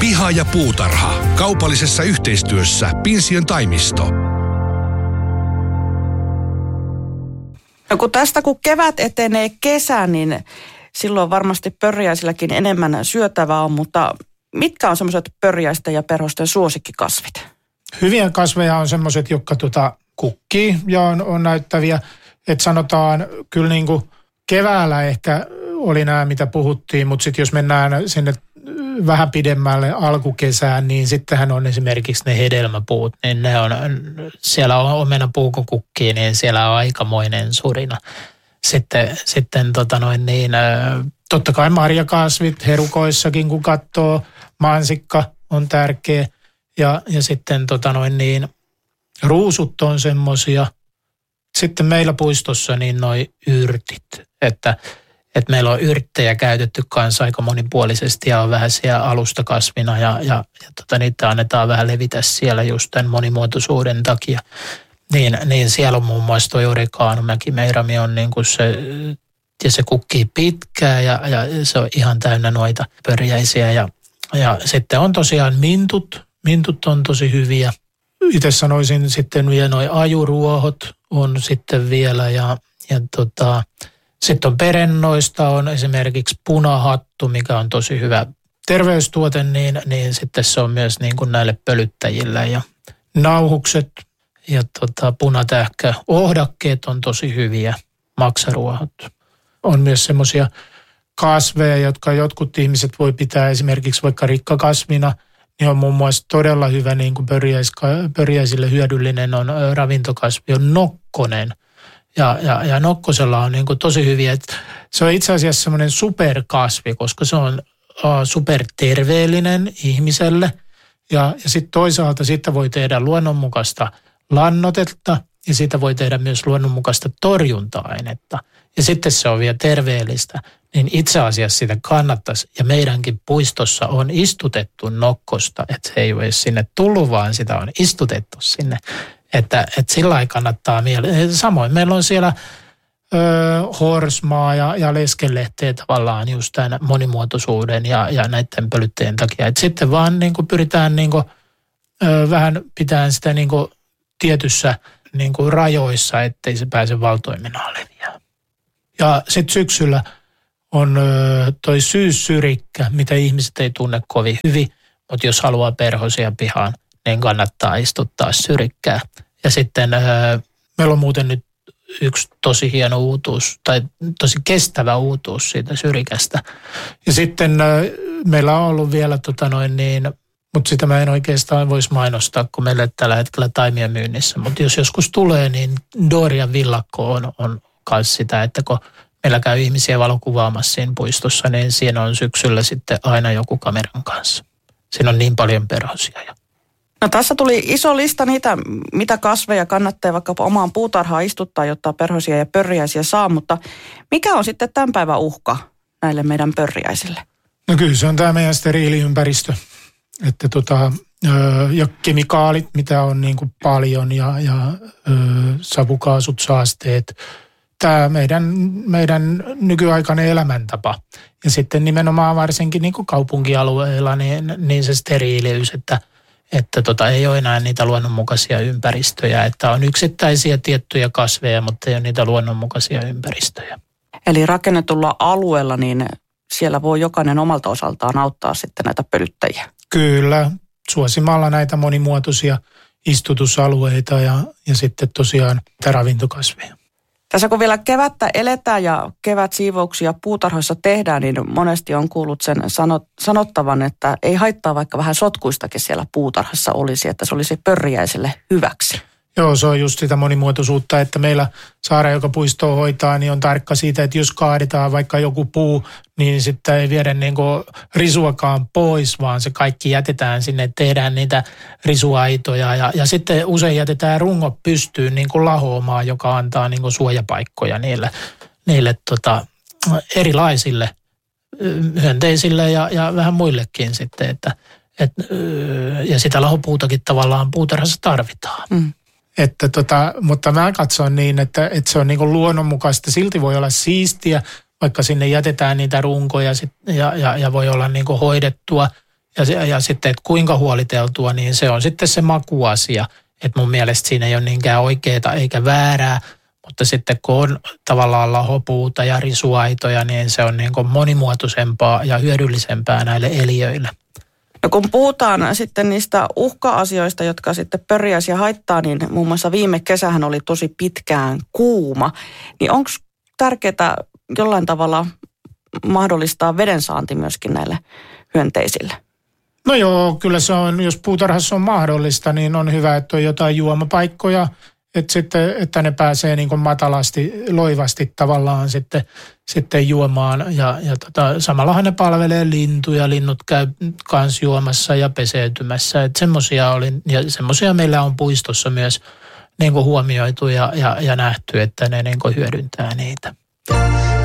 Piha ja puutarha. Kaupallisessa yhteistyössä Pinsiön taimisto. No kun kevät etenee kesä, niin silloin varmasti pörjäisilläkin enemmän syötävää on, mutta mitkä on semmoiset pörjäisten ja perhosten suosikkikasvit? Hyviä kasveja on semmoiset, jotka kukkii ja on näyttäviä. Että sanotaan kyllä niin kuin keväällä ehkä oli nämä, mitä puhuttiin, mutta sitten jos mennään sinne vähän pidemmälle alkukesään, niin sittenhän on esimerkiksi ne hedelmäpuut, niin ne on, siellä on omenapuu kun kukkii, niin siellä on aikamoinen surina. Sitten totta kai marjakasvit herukoissakin, kun katsoo, mansikka on tärkeä ja sitten ruusut on semmoisia. Sitten meillä puistossa niin noi yrtit, että meillä on yrttejä käytetty kanssa aika monipuolisesti ja on vähän siellä alustakasvina ja niitä annetaan vähän levitä siellä just tämän monimuotoisuuden takia. Niin siellä on muun muassa toi oregano, mäkimeirami on niin kuin se, ja se kukkii pitkään ja se on ihan täynnä noita pörjäisiä ja sitten on tosiaan mintut on tosi hyviä. Itse sanoisin sitten vielä noi ajuruohot on sitten vielä ja sitten on perennoista on esimerkiksi punahattu, mikä on tosi hyvä terveystuote, niin sitten se on myös niin kuin näille pölyttäjille ja nauhukset ja punatähkä. Ohdakkeet on tosi hyviä, maksaruohot. On myös semmoisia kasveja, jotka jotkut ihmiset voi pitää esimerkiksi vaikka rikkakasvina, niin on muun muassa todella hyvä niin kuin pörjäisille hyödyllinen on ravintokasvi, on nokkonen. Ja nokkosella on niin kuin tosi hyviä, että se on itse asiassa semmoinen superkasvi, koska se on superterveellinen ihmiselle. Ja sitten toisaalta siitä voi tehdä luonnonmukaista lannotetta ja siitä voi tehdä myös luonnonmukaista torjunta-ainetta. Ja sitten se on vielä terveellistä, niin itse asiassa sitä kannattaisi. Ja meidänkin puistossa on istutettu nokkosta, että se ei ole sinne tullut, vaan sitä on istutettu sinne. Että sillä lailla kannattaa samoin meillä on siellä horsmaa ja leskelehteä tavallaan just tämän monimuotoisuuden ja näiden pölytteen takia. Et sitten vaan niin kuin pyritään niin kuin, vähän pitämään sitä niin kuin tietyssä niin kuin rajoissa, ettei se pääse valtoimenaan leviämään. Ja sitten syksyllä on toi syyssyrikkä, mitä ihmiset ei tunne kovin hyvin, mutta jos haluaa perhosia pihaan, niin kannattaa istuttaa syrikkää. Ja sitten meillä on muuten nyt yksi tosi hieno uutuus, tai tosi kestävä uutuus siitä syrikästä. Ja sitten meillä on ollut vielä, mutta sitä mä en oikeastaan voisi mainostaa, kun meillä tällä hetkellä taimia myynnissä. Mutta jos joskus tulee, niin Dorian villakko on myös sitä, että kun meillä käy ihmisiä valokuvaamassa siinä puistossa, niin siinä on syksyllä sitten aina joku kameran kanssa. Siinä on niin paljon perhosia. No tässä tuli iso lista niitä, mitä kasveja kannattaa vaikka omaan puutarhaan istuttaa, jotta perhosia ja pörjäisiä saa, mutta mikä on sitten tämän päivän uhka näille meidän pörjäisille? No kyllä se on tämä meidän steriiliympäristö, että ja kemikaalit, mitä on niin kuin paljon ja savukaasut, saasteet. Tämä meidän nykyaikainen elämäntapa. Ja sitten nimenomaan varsinkin niin kuin kaupunkialueilla niin se steriiliys, että ei ole enää niitä luonnonmukaisia ympäristöjä, että on yksittäisiä tiettyjä kasveja, mutta ei ole niitä luonnonmukaisia ympäristöjä. Eli rakennetulla alueella, niin siellä voi jokainen omalta osaltaan auttaa sitten näitä pölyttäjiä. Kyllä, suosimalla näitä monimuotoisia istutusalueita ja sitten tosiaan ravintokasveja. Tässä kun vielä kevättä eletään ja kevätsiivouksia puutarhoissa tehdään, niin monesti on kuullut sen sanottavan, että ei haittaa vaikka vähän sotkuistakin siellä puutarhassa olisi, että se olisi pörjäiselle hyväksi. Joo, se on just sitä monimuotoisuutta, että meillä saara, joka puistoa hoitaa, niin on tarkka siitä, että jos kaadetaan vaikka joku puu, niin sitten ei viedä niin kuin risuakaan pois, vaan se kaikki jätetään sinne, tehdään niitä risuaitoja ja sitten usein jätetään rungot pystyyn niin kuin lahoamaan, joka antaa niin kuin suojapaikkoja niille erilaisille hyönteisille ja vähän muillekin sitten, ja sitä lahopuutakin tavallaan puutarhassa tarvitaan. Mm. Mutta mä katson niin, että se on niin kuin luonnonmukaista. Silti voi olla siistiä, vaikka sinne jätetään niitä runkoja ja voi olla niin kuin hoidettua. Ja sitten, että kuinka huoliteltua, niin se on sitten se makuasia. Että mun mielestä siinä ei ole niinkään oikeaa eikä väärää, mutta sitten kun on tavallaan lahopuuta ja risuaitoja, niin se on niin kuin monimuotoisempaa ja hyödyllisempää näille eliöille. No kun puhutaan sitten niistä uhka-asioista, jotka sitten pörjäisiä haittaa, niin muun muassa viime kesähän oli tosi pitkään kuuma. Niin onko tärkeää jollain tavalla mahdollistaa vedensaanti myöskin näille hyönteisille? No joo, kyllä se on, jos puutarhassa on mahdollista, niin on hyvä, että on jotain juomapaikkoja, että ne pääsee niin kuin matalasti, loivasti tavallaan sitten juomaan. Ja samallahan ne palvelee lintuja, linnut käy kans juomassa ja peseytymässä. Että semmoisia meillä on puistossa myös niin kuin huomioitu ja nähty, että ne niin kuin hyödyntää niitä.